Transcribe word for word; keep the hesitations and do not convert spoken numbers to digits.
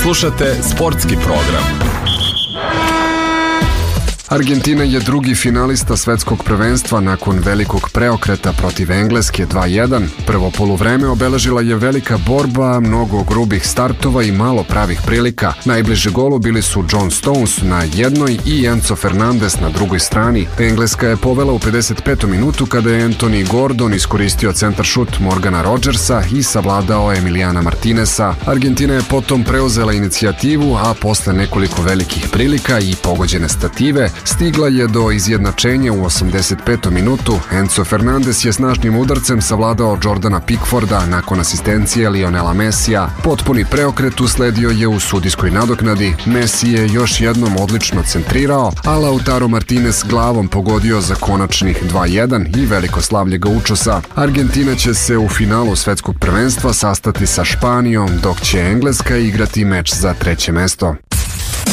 Slušate sportski program. Argentina je drugi finalista svetskog prvenstva nakon velikog preokreta protiv Engleske dva jedan. Prvo poluvreme obeležila je velika borba, mnogo grubih startova i malo pravih prilika. Najbliži golu bili su John Stones na jednoj i Enzo Fernandez na drugoj strani. Engleska je povela u pedeset petom minutu kada je Anthony Gordon iskoristio centar šut Morgana Rodgersa i savladao Emiliana Martineza. Argentina je potom preuzela inicijativu, a posle nekoliko velikih prilika i pogođene stative stigla je do izjednačenja u osamdeset petom minutu. Enzo Fernandez je snažnim udarcem savladao Jordana Pickforda nakon asistencije Lionela Messija. Potpuni preokret usledio je u sudijskoj nadoknadi. Messi je još jednom odlično centrirao, a Lautaro Martinez glavom pogodio za konačnih dva jedan i veliko slavlje gaučosa. Argentina će se u finalu svetskog prvenstva sastati sa Španijom, dok će Engleska igrati meč za treće mesto.